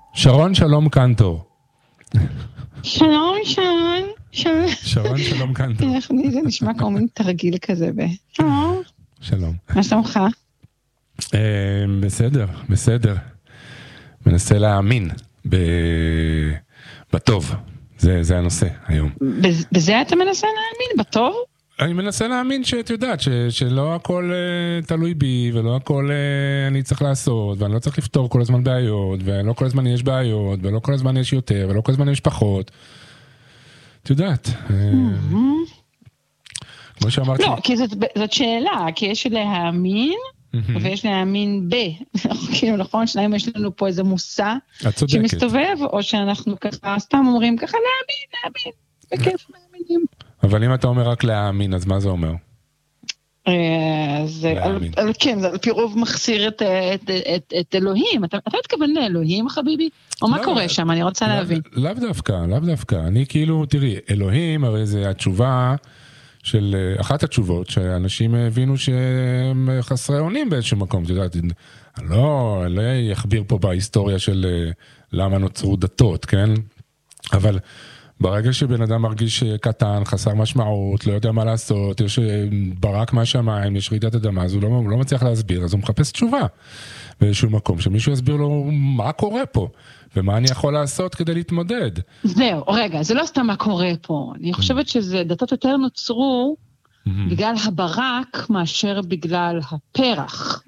שרון שלום קנטור. שלום, שרון. שרון שלום קנטור. זה נשמע כמו מין תרגיל כזה שלום. שלום. מה שלומך? בסדר. מנסה להאמין בטוב. זה הנושא היום. בזה אתה מנסה להאמין? בטוב? אני מנסה להאמין שאת יודעת שלא הכל תלוי בי, ולא הכל אני צריך לעשות, ואני לא צריך לפתור כל הזמן בעיות, ולא כל הזמן יש בעיות, ולא כל הזמן יש יותר, ולא כל הזמן יש פחות. את יודעת. כמו שאמרתי. לא, כי זאת שאלה, כי יש להאמין, ויש להאמין כאילו נכון, שניים יש לנו פה איזה מושא שמסתובב, או שאנחנו ככה סתם אומרים ככה להאמין, בכיף מאמינים. אבל אם אתה אומר רק להאמין, אז מה זה אומר? כן, זה על פי רוב מחסיר את אלוהים. אתה מתכוון לאלוהים, חביבי? או מה קורה שם? אני רוצה להבין. לאו דווקא. אני כאילו, תראי, אלוהים, הרי זה התשובה של, אחת התשובות, שאנשים הבינו שהם חסרי אונים באיזשהו מקום. אתה יודעת, אני לא אכביר פה בהיסטוריה של למה נוצרו דתות, כן? אבל ברגע שבן אדם מרגיש קטן, חסר משמעות, לא יודע מה לעשות, יש ברק מהשמיים, יש רעידת אדמה, אז הוא לא מצליח להסביר, אז הוא מחפש תשובה באיזשהו מקום, שמישהו יסביר לו מה קורה פה, ומה אני יכול לעשות כדי להתמודד. זהו, רגע, זה לא סתם מה קורה פה, אני חושבת שזה דתות יותר נוצרו בגלל הברק מאשר בגלל הפרח.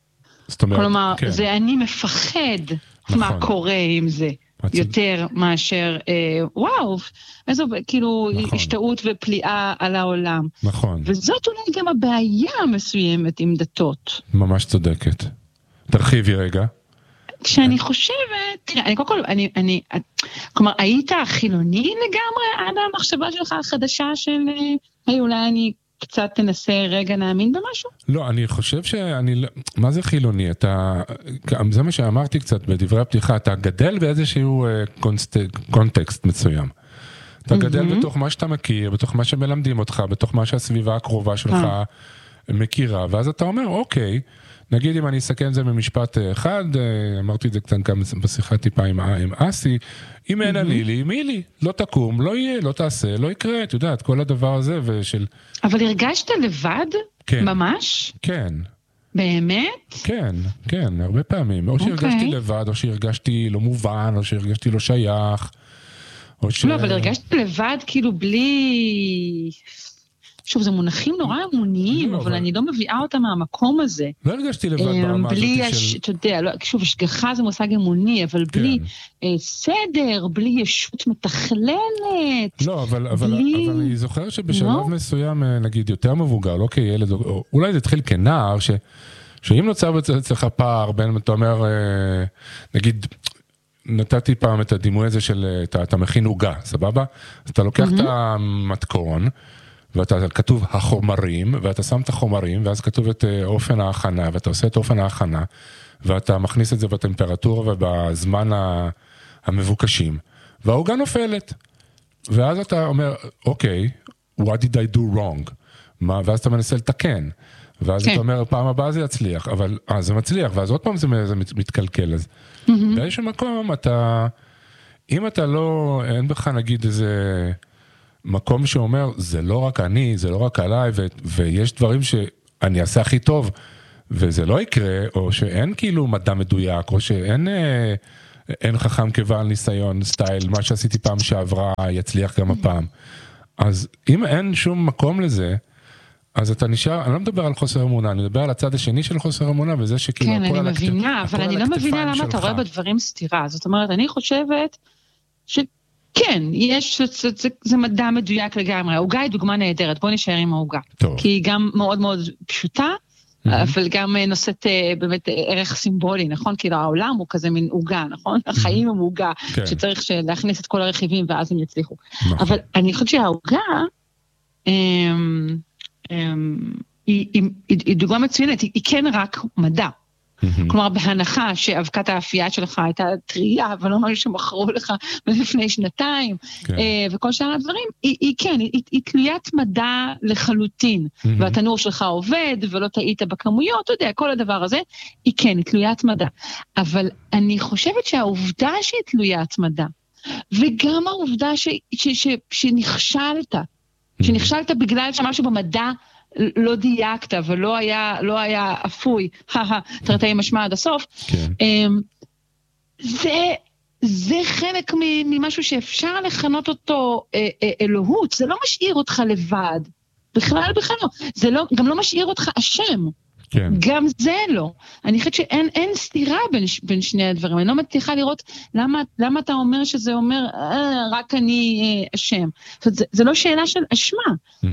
כלומר, זה אני מפחד מה קורה עם זה. יותר מאשר, וואו, איזו כאילו השתאות ופליאה על העולם. נכון. וזאת אולי גם הבעיה המסוימת עם דתות. ממש צודקת. תרחיבי רגע. כשאני חושבת, תראה, אני קודם כל, כלומר, היית חילוני לגמרי עד המחשבה שלך החדשה של, אולי אני קצת תנסה רגע להאמין במשהו? לא, אני חושב מה זה חילוני? זה מה שאמרתי קצת בדברי הפתיחה, אתה גדל באיזשהו קונטקסט מסוים. אתה גדל בתוך מה שאתה מכיר, בתוך מה שמלמדים אותך, בתוך מה שהסביבה הקרובה שלך מכירה, ואז אתה אומר, אוקיי, נגיד אם אני אסכם את זה במשפט אחד, אמרתי את זה קצת גם בשיחה טיפה עם אסי, אם אין אני לי, מי לי? לא תקום, לא יהיה, לא תעשה, לא יקרה, אתה יודע, כל הדבר הזה ושל... אבל הרגשת לבד? כן. ממש? כן. באמת? כן, הרבה פעמים. או שהרגשתי לבד, או שהרגשתי לא מובן, או שהרגשתי לא שייך. לא, אבל הרגשתי לבד כאילו בלי... שוב, זה מונחים נורא אמוניים, אבל אני לא מביאה אותם מהמקום הזה. לא הרגשתי לבד ברמה הזאת של... אתה יודע, שוב, השגחה זה מושג אמוני, אבל בלי סדר, בלי ישות מתכללת. לא, אבל אני זוכר שבשלב מסוים, נגיד, יותר מבוגר, לא כילד, אולי זה התחיל כנער, שאם נוצר אצלך פער בין, אתה אומר, נגיד, נתתי פעם את הדימוי הזה של, אתה מכין עוגה, סבבה? אז אתה לוקח את המתכון, ואתה כתוב החומרים, ואתה שם את החומרים, ואז כתוב את אופן ההכנה, ואתה עושה את אופן ההכנה, ואתה מכניס את זה בטמפרטורה ובזמן המבוקשים, והעוגה נופלת. ואז אתה אומר, אוקיי, what did I do wrong? ואז אתה מנסה לתקן. ואז אתה אומר, פעם הבאה זה יצליח, אבל זה מצליח, ואז עוד פעם זה מתקלקל. אז באיזשהו מקום, אם אתה לא, אין בך נגיד איזה... מקום שאומר, זה לא רק אני, זה לא רק עליי, ויש דברים שאני אעשה הכי טוב, וזה לא יקרה, או שאין כאילו מדע מדויק, או שאין חכם כבעל ניסיון, סטייל, מה שעשיתי פעם שעברה, יצליח גם הפעם. אז אם אין שום מקום לזה, אז אתה נשאר, אני לא מדבר על חוסר אמונה, אני מדבר על הצד השני של חוסר אמונה, וזה שכאילו... כן, אני מבינה, אבל אני לא מבינה למה אתה רואה בדברים סתירה. זאת אומרת, אני חושבת כן, זה מדע מדויק לגמרי. העוגה היא דוגמה נהדרת, בוא נשאר עם העוגה. כי היא גם מאוד מאוד פשוטה, אבל גם נושאת באמת ערך סימבולי, נכון? כאילו העולם הוא כזה מין עוגה, נכון? החיים הם עוגה, שצריך להכניס את כל הרכיבים ואז הם יצליחו. אבל אני חושבת שהעוגה היא דוגמה מצוינת, היא כן רק מדע. כלומר, בהנחה שאבקת האפייה שלך הייתה טריה, אבל לא משהו שמכרו לך לפני שנתיים, וכל שאר הדברים, היא כן, היא תלוית מדע לחלוטין, והתנור שלך עובד, ולא טעית בכמויות, אתה יודע, כל הדבר הזה, היא כן, היא תלוית מדע. אבל אני חושבת שהעובדה שהיא תלוית מדע, וגם העובדה שנכשלת בגלל שמשהו במדע לא דייקת ולא היה אפוי, תרתי משמע עד הסוף, זה חלק ממשהו שאפשר לכנות אותו אלוהות, זה לא משאיר אותך לבד, בכלל לא, זה גם לא משאיר אותך אשם, גם זה לא. אני חושבת שאין סתירה בין שני הדברים, אני לא מצליחה לראות למה אתה אומר שזה אומר רק אני אשם, זה לא שאלה של אשמה,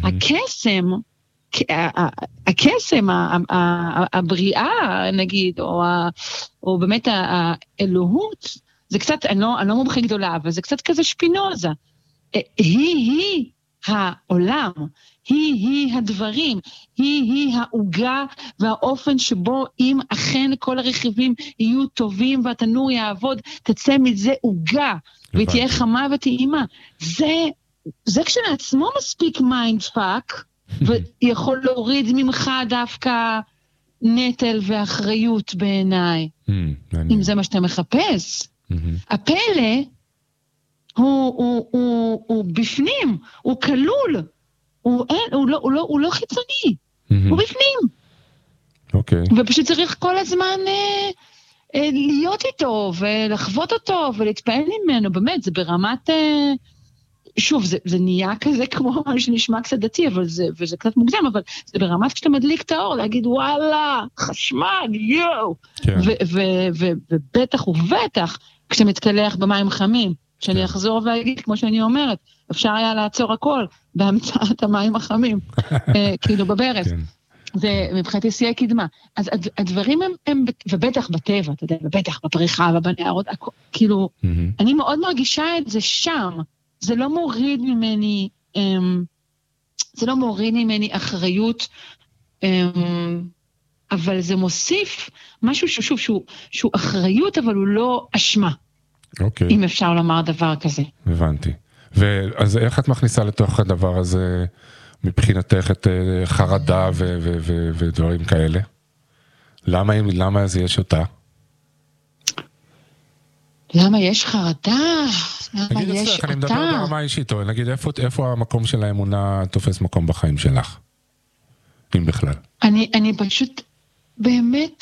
הקסם, הבריאה נגיד, או באמת האלוהות, זה קצת, אני לא מומחה גדולה, אבל זה קצת כזה שפינוזה, היא העולם, היא הדברים, היא העוגה והאופן שבו אם אכן כל הרכיבים יהיו טובים והתנור יעבוד, תצא מזה עוגה, והיא תהיה חמה וטעימה. זה כשלעצמו מספיק מיינד פאק, ויכול להוריד ממך דווקא נטל ואחריות בעיניי. אם זה מה שאתה מחפש. הפלא הוא בפנים, הוא כלול, הוא לא חיצוני, הוא בפנים. אוקיי. ופשוט צריך כל הזמן להיות איתו, ולחוות אותו, ולהתפעל ממנו, באמת, זה ברמת, שוב, זה נהיה כזה כמו מה שנשמע קצת דתי, וזה קצת מוגזם, אבל זה ברמת כשאתה מדליק את האור, להגיד, וואלה, חשמל, יואו, ובטח ובטח, כשאתה מתקלח במים חמים, שאני אחזור ואגיד, כמו שאני אומרת, אפשר היה לעצור הכל בהמצאת המים החמים, כאילו בברז. זה מבחינתי שיאי קדמה. אז הדברים הם, ובטח בטבע, אתה יודע, ובטח בפריחה ובנערות, כאילו, אני מאוד מרגישה את זה שם, זה לא מוריד ממני אחריות, אבל זה מוסיף משהו שהוא אחריות, אבל הוא לא אשמה. אוקיי. אם אפשר לומר דבר כזה. הבנתי. ואז איך את מכניסה לתוך הדבר הזה, מבחינתך את חרדה ודברים כאלה? למה זה יש אותה? למה יש חרדה? למה נגיד יש אצלך, אותה? אני מדבר ברמה אישית, נגיד איפה המקום של האמונה תופס מקום בחיים שלך? אם בכלל. אני פשוט באמת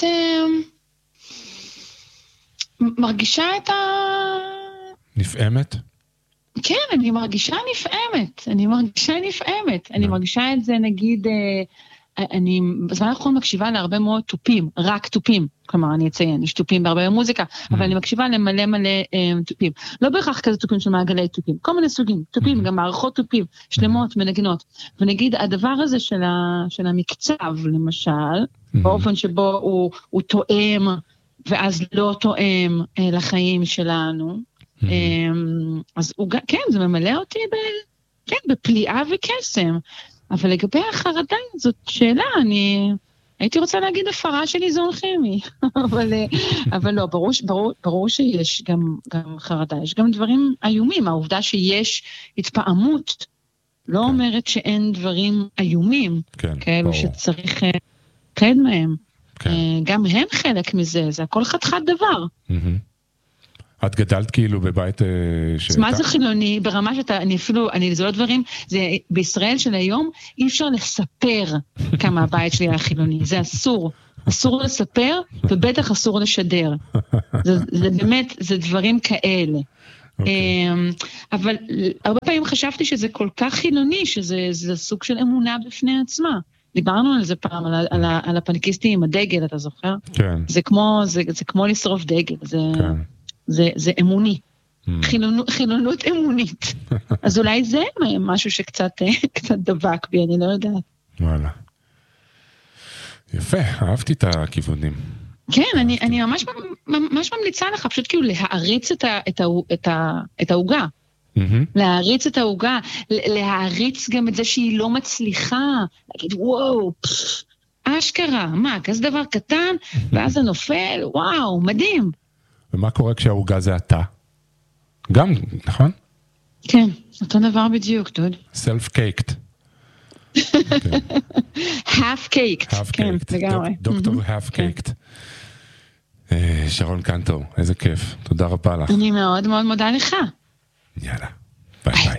מרגישה את נפעמת? כן, אני מרגישה נפעמת. אני מרגישה את זה, נגיד, אני בזמן האחרון מקשיבה להרבה מאוד טופים, רק טופים. כלומר, אני אציין, יש טופים בהרבה מוזיקה, אבל אני מקשיבה למלא טופים. לא בהכרח כזה טופים של מעגלי טופים, כל מיני סוגים, טופים, גם מערכות טופים, שלמות, מנגנות. ונגיד, הדבר הזה של המקצב, למשל, באופן שבו הוא תואם, ואז לא תואם לחיים שלנו, אז כן, זה ממלא אותי בפליאה וקסם, אבל לגבי החרדה זאת שאלה, הייתי רוצה להגיד הפרה של איזון כימי, אבל לא, ברור שיש גם חרדה, יש גם דברים איומים, העובדה שיש התפעמות, לא אומרת שאין דברים איומים, כאלו שצריך לפחד מהם, גם הם חלק מזה, זה הכל חתיכת דבר. את גדלת כאילו בבית אז מה זה חילוני? ברמה שאתה, זה לא דברים, זה בישראל של היום, אי אפשר לספר כמה הבית שלי היה חילוני, זה אסור לספר, ובטח אסור לשדר. זה באמת, זה דברים כאלה. אבל הרבה פעמים חשבתי שזה כל כך חילוני, שזה סוג של אמונה בפני עצמה. דיברנו על זה פעם, על הפנקיסטים עם הדגל, אתה זוכר? כן. זה כמו לשרוף דגל, זה אמוני, חילונות אמונית. אז אולי זה משהו שקצת דבק בי, אני לא יודעת. וואלה. יפה, אהבתי את הכיוונים. כן, אני ממש ממליצה לך, פשוט כאילו להעריץ את ההוגה. להעריץ את ההוגה, להעריץ גם את זה שהיא לא מצליחה, להגיד וואו, אשכרה, מה, כזה דבר קטן, ואז זה נופל, וואו, מדהים. ומה קורה כשהעוגה זה אתה? גם, נכון? כן, אותו דבר בדיוק, דוד. Self-caked. Half-caked. כן, לגמרי. דוקטור Half-caked. שרון קנטור, איזה כיף. תודה רבה לך. אני מאוד מאוד מודה לך. יאללה, ביי ביי.